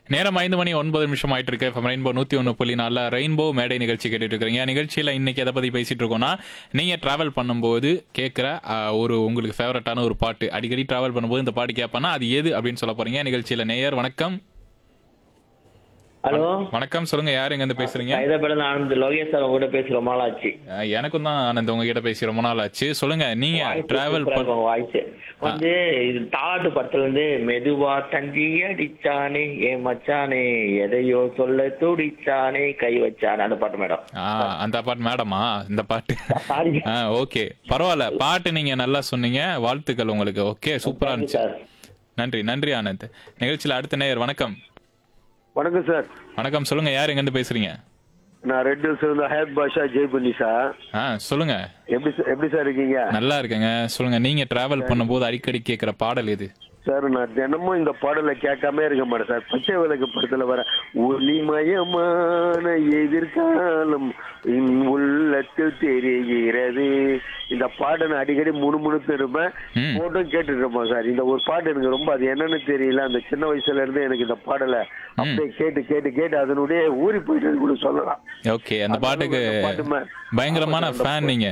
நேரம் 5:09 ஆயிட்டு இருக்கு. FM ரெயின்போ 101.4 ரெயின்போ மேடை நிகழ்ச்சி கேட்டுட்டு இருக்கீங்க. நிகழ்ச்சியில இன்னைக்கு எதை பத்தி பேசிட்டு இருக்கோம்னா, நீங்க டிராவல் பண்ணும்போது கேட்கிற ஒரு உங்களுக்கு ஃபேவரட்டான ஒரு பாட்டு, அடிக்கடி டிராவல் பண்ணும்போது இந்த பாட்டு கேட்பேன்னா அது எது அப்படின்னு சொல்ல போறீங்க. நிகழ்ச்சியில நேயர் வணக்கம். ஹலோ, வணக்கம், சொல்லுங்க, யார் எங்க இருந்து பேசுறீங்க? ஹைதராபாத்ல ஆனந்த் லோகேஷ் சார் உங்ககிட்ட பேசி ரொம்ப நாள் ஆச்சு. எனக்கும் தான் ஆனந்த் உங்ககிட்ட பேசி ரொம்ப நாள் ஆச்சு. சொல்லுங்க, நீங்க வாய்ஸ் டிராவல் சூப்பரா இருக்கும், வாய்ஸ் வந்து இது தாலாட்டு படத்துல இருந்து மெதுவா தங்கி அடிச்சானே ஏ மச்சானே எதையோ சொல்ல துடிச்சானே கை வச்சானே அந்த பாட்டு மேடம். அந்த பாட்டு மேடமா இந்த பாட்டு? சாரி ஓகே, பரவாயில்ல, பாட்டு நீங்க நல்லா சொன்னீங்க, வாழ்த்துக்கள் உங்களுக்கு. ஓகே, சூப்பரா இருந்துச்சு. சார். நன்றி நன்றி ஆனந்த். நிகழ்ச்சியில் அடுத்த நேயர் வணக்கம். வணக்கம் சார். வணக்கம், சொல்லுங்க, யார் எங்க இருந்து பேசுறீங்க? நான் ரெட் ஹில்ஸ்ல இருந்து ஹயத் பாஷா ஜெய்புன்னி சார். சொல்லுங்க. எப்படி சார் இருக்கீங்க? நல்லா இருக்கேங்க. சொல்லுங்க, நீங்க டிராவல் பண்ணும்போது அடிக்கடி கேட்கிற பாடல் எது? சார், நான் தினமும் இந்த பாடலை கேட்காம இருக்க மாட்டேன் சார். பச்சை விளக்கு படத்துல வர ஒளிமயமான எதிர்காலம் உள்ளத்தில் தெரிகிறது, இந்த பாட்டை நான் அடிக்கடி முணுமுணுத்து இருப்பேன், போட்டும் கேட்டுட்டு இருப்பேன் சார். இந்த ஒரு பாட்டு எனக்கு ரொம்ப, அது என்னன்னு தெரியல, அந்த சின்ன வயசுல இருந்து எனக்கு இந்த பாடலை அப்படியே கேட்டு கேட்டு கேட்டு அதனுடைய ஊறி போயிட்டு கூட சொல்லலாம். ஓகே, அந்த பாட்டுக்கு பயங்கரமான ஃபேன் நீங்க.